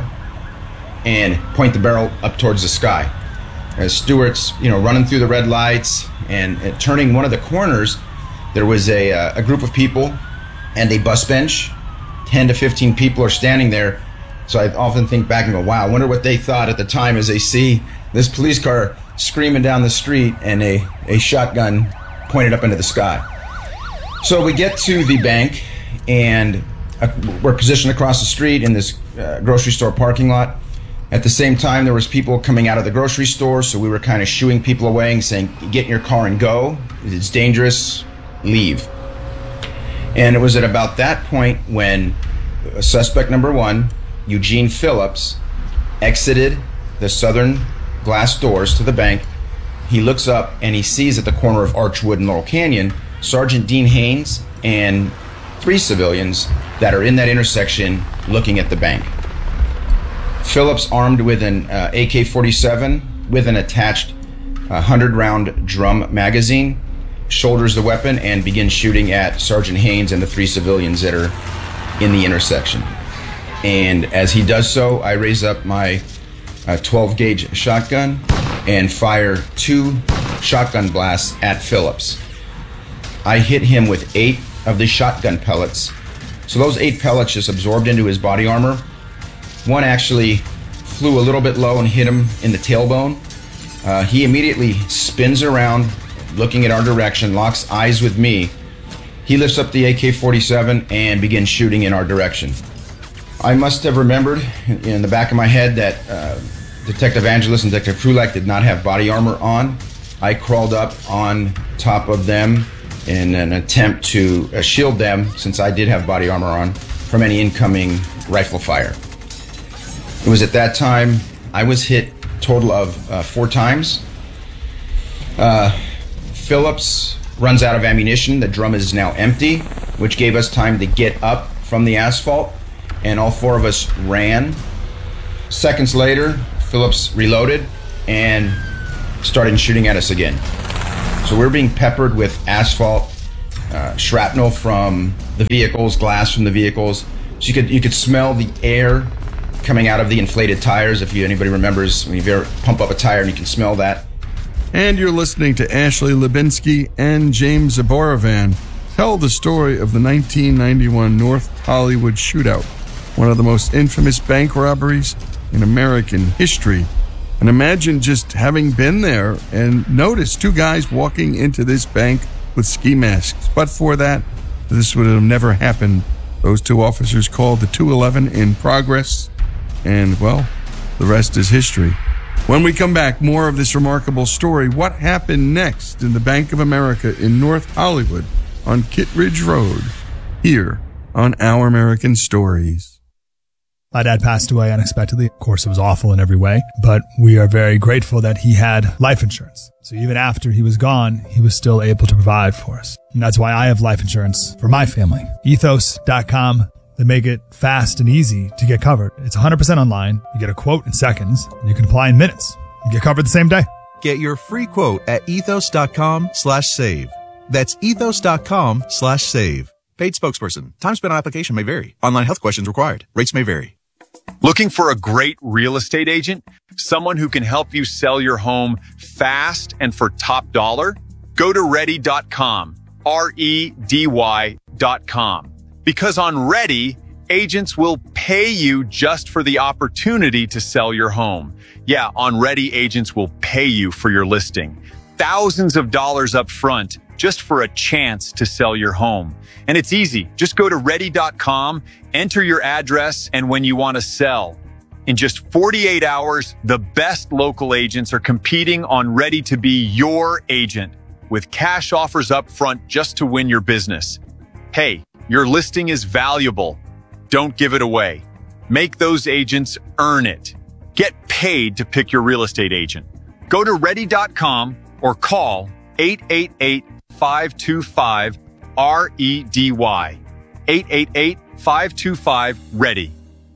and point the barrel up towards the sky." As Stuart's, you know, running through the red lights and, and turning one of the corners, there was a, uh, a group of people and a bus bench. ten to fifteen people are standing there. So I often think back and go, wow, I wonder what they thought at the time as they see this police car screaming down the street and a, a shotgun pointed up into the sky. So we get to the bank, and uh, we're positioned across the street in this uh, grocery store parking lot. At the same time, there was people coming out of the grocery store, so we were kind of shooing people away and saying, "Get in your car and go. It's dangerous. Leave." And it was at about that point when suspect number one, Eugene Phillips, exited the southern glass doors to the bank. He looks up and he sees at the corner of Archwood and Laurel Canyon Sergeant Dean Haynes and three civilians that are in that intersection looking at the bank. Phillips, armed with an uh, A K forty-seven with an attached one hundred round drum magazine, shoulders the weapon and begins shooting at Sergeant Haynes and the three civilians that are in the intersection. And as he does so, I raise up my uh, twelve gauge shotgun and fire two shotgun blasts at Phillips. I hit him with eight of the shotgun pellets. So those eight pellets just absorbed into his body armor. One actually flew a little bit low and hit him in the tailbone. Uh, he immediately spins around, looking at our direction, locks eyes with me. He lifts up the A K forty-seven and begins shooting in our direction. I must have remembered in the back of my head that uh, Detective Angelis and Detective Krulak did not have body armor on. I crawled up on top of them in an attempt to uh, shield them, since I did have body armor on, from any incoming rifle fire. It was at that time I was hit a total of uh, four times. Uh, Phillips runs out of ammunition. The drum is now empty, which gave us time to get up from the asphalt, and all four of us ran. Seconds later, Phillips reloaded and started shooting at us again. So we're being peppered with asphalt, uh, shrapnel from the vehicles, glass from the vehicles. So you could you could smell the air coming out of the inflated tires. If you, anybody remembers, when you ever pump up a tire and you can smell that. And you're listening to Ashley Lubinsky and James Zaborovan tell the story of the nineteen ninety-one North Hollywood shootout, one of the most infamous bank robberies in American history. And imagine just having been there and noticed two guys walking into this bank with ski masks. But for that, this would have never happened. Those two officers called the two eleven in progress. And, well, the rest is history. When we come back, more of this remarkable story. What happened next in the Bank of America in North Hollywood on Kittredge Road, here on Our American Stories. My dad passed away unexpectedly. Of course, it was awful in every way, but we are very grateful that he had life insurance. So even after he was gone, he was still able to provide for us. And that's why I have life insurance for my family. ethos dot com. They make it fast and easy to get covered. It's one hundred percent online. You get a quote in seconds, and you can apply in minutes. You get covered the same day. Get your free quote at ethos dot com slash save. That's ethos dot com slash save. Paid spokesperson. Time spent on application may vary. Online health questions required. Rates may vary. Looking for a great real estate agent? Someone who can help you sell your home fast and for top dollar? Go to ready dot com. R E D Y dot com. Because on Ready, agents will pay you just for the opportunity to sell your home. Yeah, on Ready, agents will pay you for your listing. Thousands of dollars up front just for a chance to sell your home. And it's easy. Just go to ready dot com, enter your address, and when you want to sell. In just forty-eight hours, the best local agents are competing on Ready to be your agent with cash offers up front just to win your business. Hey, your listing is valuable. Don't give it away. Make those agents earn it. Get paid to pick your real estate agent. Go to ready dot com or call eight eight eight, five two five, R E D Y. eight eight eight, five two five, READY.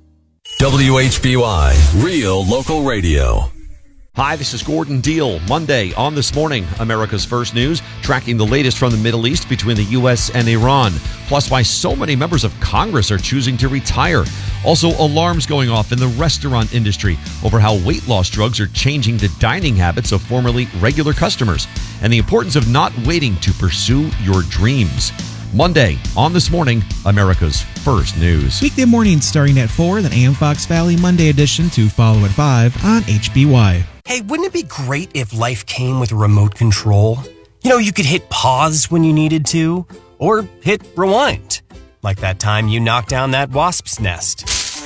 W H B Y, Real Local Radio. Hi, this is Gordon Deal. Monday on This Morning, America's First News, tracking the latest from the Middle East between the U S and Iran, plus why so many members of Congress are choosing to retire. Also, alarms going off in the restaurant industry over how weight loss drugs are changing the dining habits of formerly regular customers, and the importance of not waiting to pursue your dreams. Monday on This Morning, America's First News. Weekday mornings starting at four, then A M Fox Valley Monday edition to follow at five on H B Y. Hey, wouldn't it be great if life came with a remote control? You know, you could hit pause when you needed to, or hit rewind. Like that time you knocked down that wasp's nest.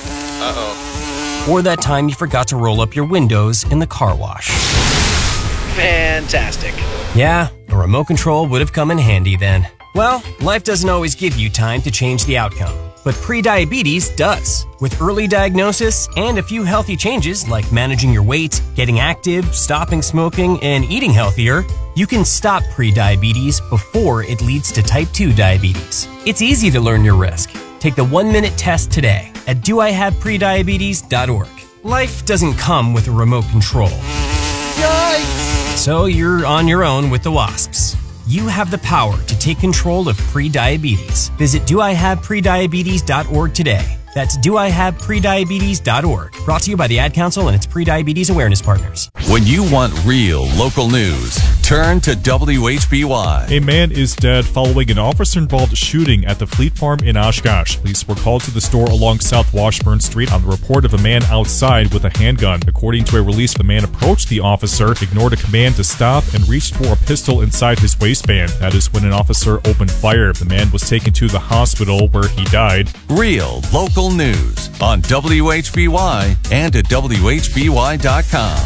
Uh-oh. Or that time you forgot to roll up your windows in the car wash. Fantastic. Yeah, a remote control would have come in handy then. Well, life doesn't always give you time to change the outcome, but prediabetes does. With early diagnosis and a few healthy changes like managing your weight, getting active, stopping smoking, and eating healthier, you can stop prediabetes before it leads to type two diabetes. It's easy to learn your risk. Take the one-minute test today at do I have prediabetes dot org. Life doesn't come with a remote control. Yikes! So you're on your own with the wasps. You have the power to take control of prediabetes. Visit do I have prediabetes dot org today. That's do I have prediabetes dot org. Brought to you by the Ad Council and its prediabetes awareness partners. When you want real local news, return to W H B Y. A man is dead following an officer-involved shooting at the Fleet Farm in Oshkosh. Police were called to the store along South Washburn Street on the report of a man outside with a handgun. According to a release, the man approached the officer, ignored a command to stop, and reached for a pistol inside his waistband. That is when an officer opened fire. The man was taken to the hospital where he died. Real local news on W H B Y and at W H B Y dot com.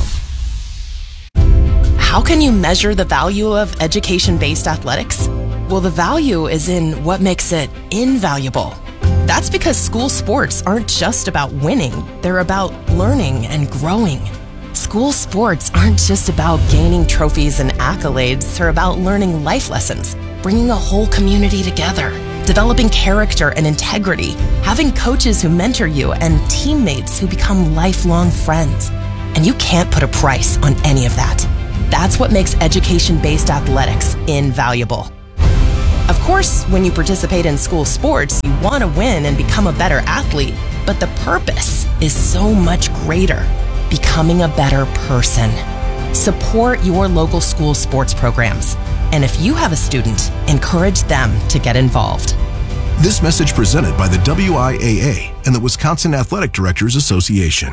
How can you measure the value of education-based athletics? Well, the value is in what makes it invaluable. That's because school sports aren't just about winning, they're about learning and growing. School sports aren't just about gaining trophies and accolades, they're about learning life lessons, bringing a whole community together, developing character and integrity, having coaches who mentor you, and teammates who become lifelong friends. And you can't put a price on any of that. That's what makes education-based athletics invaluable. Of course, when you participate in school sports, you want to win and become a better athlete, but the purpose is so much greater, becoming a better person. Support your local school sports programs. And if you have a student, encourage them to get involved. This message presented by the W I A A and the Wisconsin Athletic Directors Association.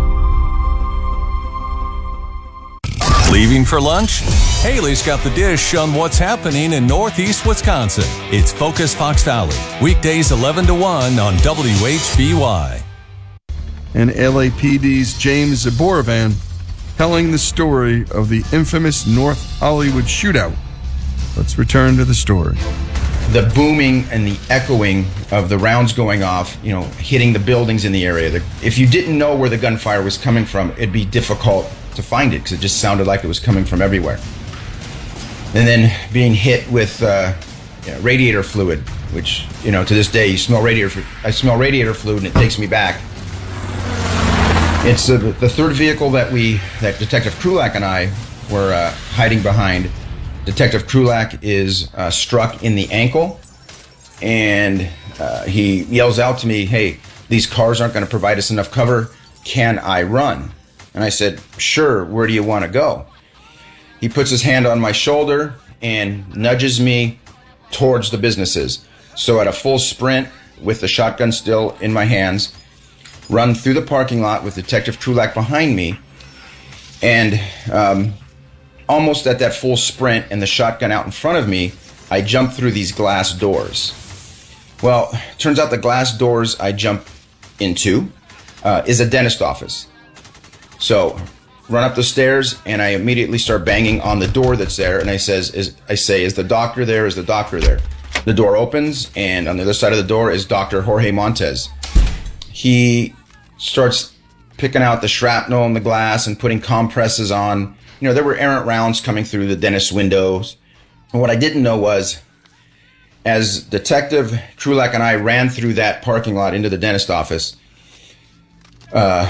Leaving for lunch? Haley's got the dish on what's happening in Northeast Wisconsin. It's Focus Fox Valley, weekdays eleven to one on W H B Y. And L A P D's James Zaborovan telling the story of the infamous North Hollywood shootout. Let's return to the story. The booming and the echoing of the rounds going off, you know, hitting the buildings in the area. The, if you didn't know where the gunfire was coming from, it'd be difficult to find it because it just sounded like it was coming from everywhere. And then being hit with uh, you know, radiator fluid, which, you know, to this day, you smell radiator. I smell radiator fluid, and it takes me back. It's uh, the third vehicle that we, that Detective Krulak and I were uh, hiding behind. Detective Krulak is uh, struck in the ankle, and uh, he yells out to me, "Hey, these cars aren't going to provide us enough cover. Can I run?" And I said, "Sure, where do you want to go?" He puts his hand on my shoulder and nudges me towards the businesses. So at a full sprint, with the shotgun still in my hands, run through the parking lot with Detective Krulak behind me, and um, almost at that full sprint and the shotgun out in front of me, I jump through these glass doors. Well, turns out the glass doors I jump into uh, is a dentist office. So, run up the stairs, and I immediately start banging on the door that's there, and I says, is, I say, "Is the doctor there? Is the doctor there?" The door opens, and on the other side of the door is Doctor Jorge Montez. He starts picking out the shrapnel and the glass and putting compresses on. You know, there were errant rounds coming through the dentist's windows. And what I didn't know was, as Detective Krulak and I ran through that parking lot into the dentist office, uh,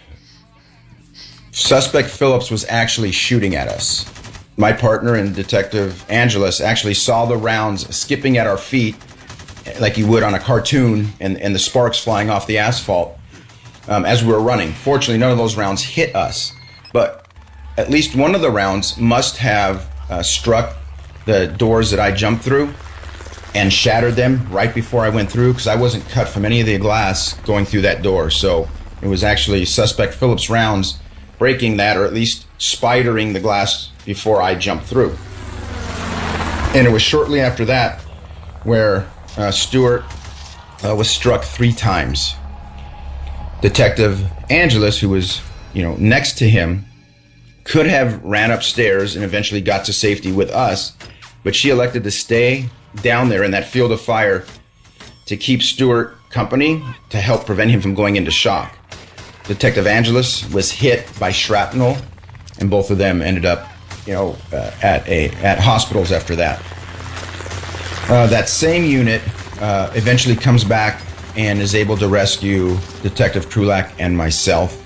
Suspect Phillips was actually shooting at us. My partner and Detective Angeles actually saw the rounds skipping at our feet like you would on a cartoon, and, and the sparks flying off the asphalt um, as we were running. Fortunately, none of those rounds hit us, but at least one of the rounds must have uh, struck the doors that I jumped through and shattered them right before I went through, because I wasn't cut from any of the glass going through that door. So it was actually Suspect Phillips rounds breaking that, or at least spidering the glass before I jumped through. And it was shortly after that where uh, Stewart uh, was struck three times. Detective Angeles, who was, you know, next to him, could have ran upstairs and eventually got to safety with us, but she elected to stay down there in that field of fire to keep Stewart company, to help prevent him from going into shock. Detective Angeles was hit by shrapnel, and both of them ended up, you know, uh, at a at hospitals after that. Uh, that same unit uh, eventually comes back and is able to rescue Detective Krulak and myself.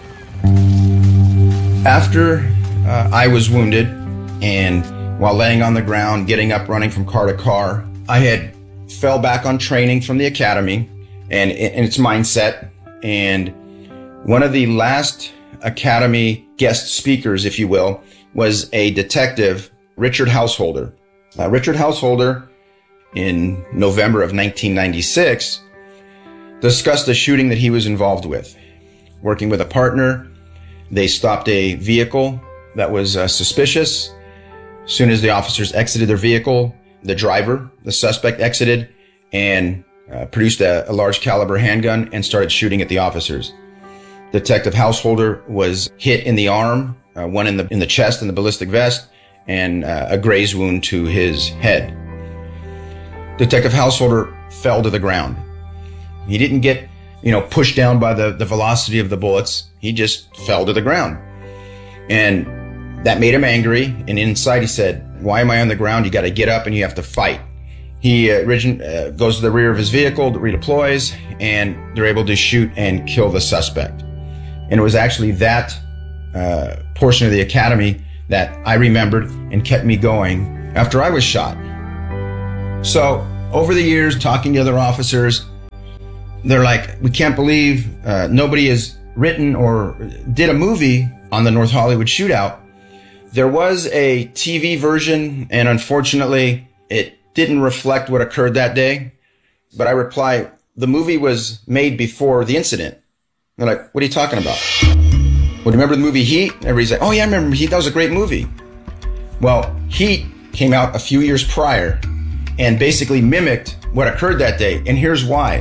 After uh, I was wounded, and while laying on the ground, getting up, running from car to car, I had fell back on training from the academy and in its mindset, and one of the last Academy guest speakers, if you will, was a detective Richard Householder. Uh, Richard Householder, in November of nineteen ninety-six, discussed a shooting that he was involved with. Working with a partner, they stopped a vehicle that was uh, suspicious. As soon as the officers exited their vehicle, the driver, the suspect, exited and uh, produced a, a large caliber handgun and started shooting at the officers. Detective Householder was hit in the arm, uh, one in the in the chest in the ballistic vest, and uh, a graze wound to his head. Detective Householder fell to the ground. He didn't get, you know, pushed down by the, the velocity of the bullets. He just fell to the ground. And that made him angry. And inside he said, "Why am I on the ground? You got to get up and you have to fight." He uh, uh, goes to the rear of his vehicle, redeploys, and they're able to shoot and kill the suspect. And it was actually that uh, portion of the academy that I remembered and kept me going after I was shot. So over the years, talking to other officers, they're like, "We can't believe uh, nobody has written or did a movie on the North Hollywood shootout." There was a T V version, and unfortunately, it didn't reflect what occurred that day. But I reply, the movie was made before the incident. They're like, "What are you talking about?" "Well, remember the movie Heat?" Everybody's like, "Oh yeah, I remember Heat. That was a great movie." Well, Heat came out a few years prior and basically mimicked what occurred that day. And here's why.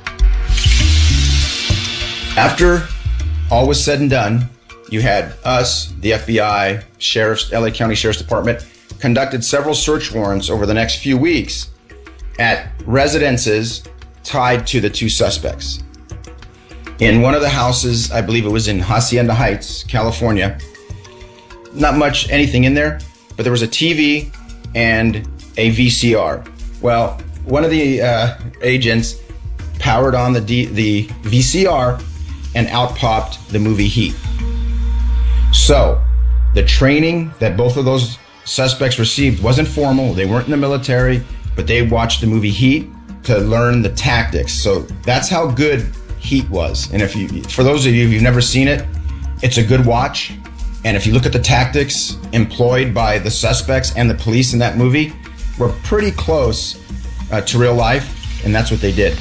After all was said and done, you had us, the F B I, Sheriff's, L A County Sheriff's Department, conducted several search warrants over the next few weeks at residences tied to the two suspects. In one of the houses, I believe it was in Hacienda Heights, California, not much anything in there, but there was a T V and a V C R. Well, one of the uh, agents powered on the, D- the V C R and out popped the movie Heat. So, the training that both of those suspects received wasn't formal. They weren't in the military, but they watched the movie Heat to learn the tactics. So that's how good Heat was. And if you, for those of you who've never seen it, it's a good watch. And if you look at the tactics employed by the suspects and the police in that movie, we're pretty close uh, to real life, and that's what they did.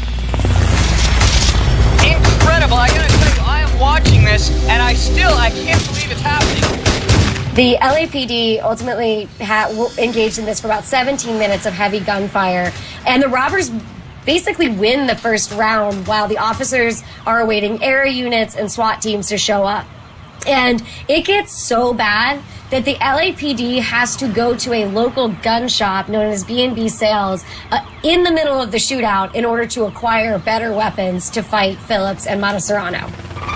Incredible! I gotta tell you, I am watching this, and I still, I can't believe it's happening. The L A P D ultimately ha- engaged in this for about seventeen minutes of heavy gunfire, and the robbers basically win the first round while the officers are awaiting area units and SWAT teams to show up. And it gets so bad that the L A P D has to go to a local gun shop known as B and B Sales uh, in the middle of the shootout in order to acquire better weapons to fight Phillips and Matasareano.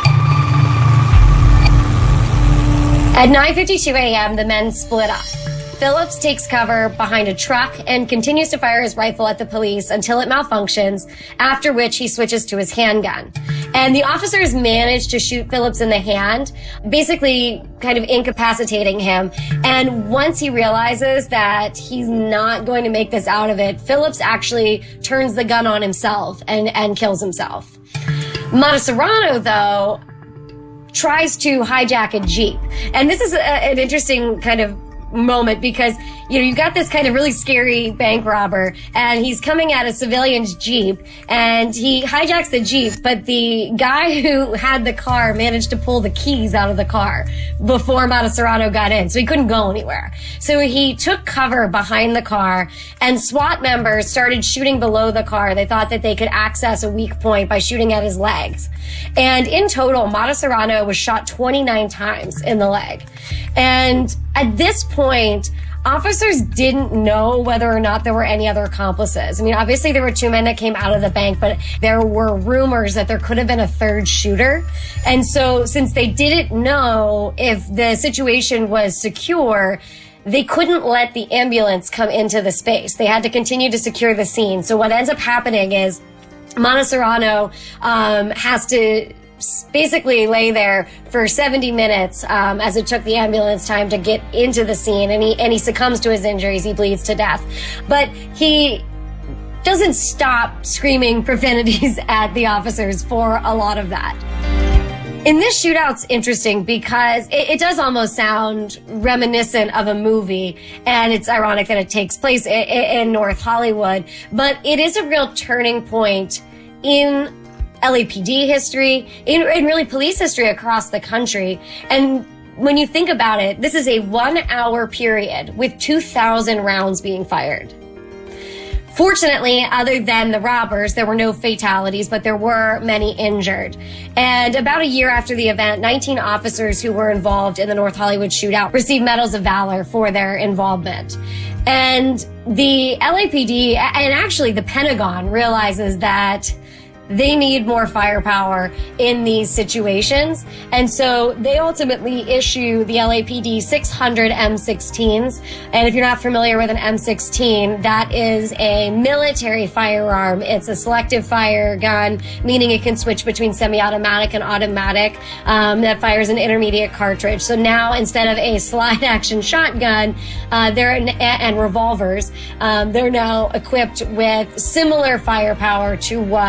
At nine fifty-two a.m., the men split up. Phillips takes cover behind a truck and continues to fire his rifle at the police until it malfunctions, after which he switches to his handgun. And the officers manage to shoot Phillips in the hand, basically kind of incapacitating him. And once he realizes that he's not going to make this out of it, Phillips actually turns the gun on himself and, and kills himself. Matasareano, though, tries to hijack a Jeep. And this is a, an interesting kind of moment because, you know, you've got this kind of really scary bank robber and he's coming at a civilian's Jeep and he hijacks the Jeep, but the guy who had the car managed to pull the keys out of the car before Matasareano got in, so he couldn't go anywhere. So he took cover behind the car and SWAT members started shooting below the car. They thought that they could access a weak point by shooting at his legs. And in total, Matasareano was shot twenty-nine times in the leg. And at this point, officers didn't know whether or not there were any other accomplices. I mean, obviously there were two men that came out of the bank, but there were rumors that there could have been a third shooter. And so since they didn't know if the situation was secure, they couldn't let the ambulance come into the space. They had to continue to secure the scene. So what ends up happening is Matasareano um, has to basically lay there for seventy minutes um, as it took the ambulance time to get into the scene, and he and he succumbs to his injuries. He bleeds to death, but he doesn't stop screaming profanities at the officers for a lot of that. In this shootout's interesting because it, it does almost sound reminiscent of a movie, and it's ironic that it takes place in, in North Hollywood, but it is a real turning point in L A P D history, in, in really police history across the country. And when you think about it, this is a one-hour period with two thousand rounds being fired. Fortunately, other than the robbers, there were no fatalities, but there were many injured. And about a year after the event, nineteen officers who were involved in the North Hollywood shootout received medals of valor for their involvement. And the L A P D, and actually the Pentagon, realizes that they need more firepower in these situations. And so they ultimately issue the L A P D six hundred M sixteens. And if you're not familiar with an M sixteen, that is a military firearm. It's a selective fire gun, meaning it can switch between semi-automatic and automatic, um, that fires an intermediate cartridge. So now instead of a slide action shotgun, uh, they're, and revolvers, um, they're now equipped with similar firepower to what